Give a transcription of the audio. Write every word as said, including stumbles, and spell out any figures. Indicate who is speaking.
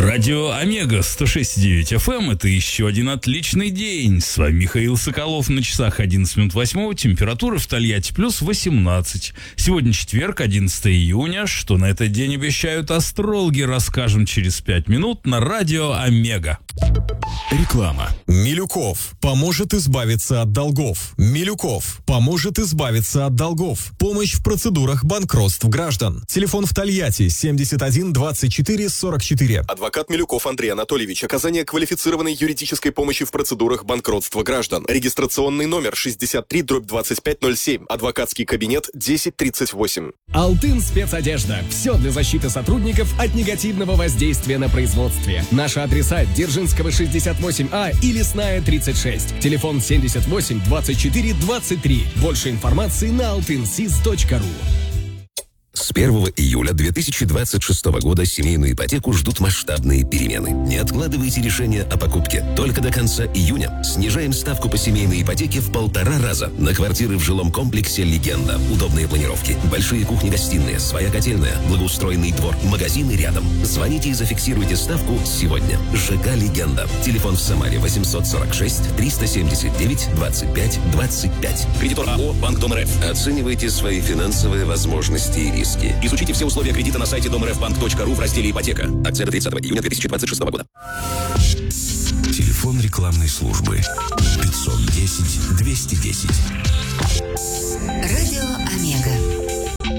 Speaker 1: Радио Омега сто шесть и девять эф эм – это еще один отличный день. С вами Михаил Соколов, на часах одиннадцать минут восьмого, температура в Тольятти плюс восемнадцать. Сегодня четверг, одиннадцатое июня. Что на этот день обещают астрологи, расскажем через пять минут на Радио Омега.
Speaker 2: Реклама. Милюков поможет избавиться от долгов. Милюков поможет избавиться от долгов. Помощь в процедурах банкротств граждан. Телефон в Тольятти семьдесят один двадцать четыре сорок четыре.
Speaker 3: Адвокат Милюков Андрей Анатольевич. Оказание квалифицированной юридической помощи в процедурах банкротства граждан. Регистрационный номер шестьдесят три дробь двадцать пять ноль семь. Адвокатский кабинет десять тридцать восемь.
Speaker 4: Алтын спецодежда. Все для защиты сотрудников от негативного воздействия на производстве. Наши адреса: Дзержинского шестьдесят восемь А и Лесная тридцать шесть. Телефон семьдесят восемь двадцать четыре двадцать три. Больше информации на алтынсиз точка ру.
Speaker 5: С первого июля две тысячи двадцать шестого года семейную ипотеку ждут масштабные перемены. Не откладывайте решение о покупке. Только до конца июня снижаем ставку по семейной ипотеке в полтора раза. На квартиры в жилом комплексе «Легенда». Удобные планировки, большие кухни-гостиные, своя котельная, благоустроенный двор, магазины рядом. Звоните и зафиксируйте ставку сегодня. ЖК «Легенда». Телефон в Самаре восемьсот сорок шесть триста семьдесят девять двадцать пять двадцать пять. Кредитор АО «Банк Дом РФ». Оценивайте свои финансовые возможности и риски. Изучите все условия кредита на сайте дом эр эф банк точка ру в разделе «Ипотека». Акция до тридцатого июня две тысячи двадцать шестого года.
Speaker 6: Телефон рекламной службы пятьсот десять двести десять.
Speaker 7: Радио Омега.